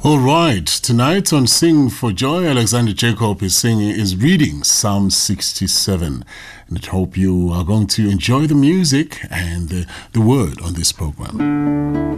All right, tonight on Sing for Joy, Alexander Jacob is reading Psalm 67. And I hope you are going to enjoy the music and the word on this program.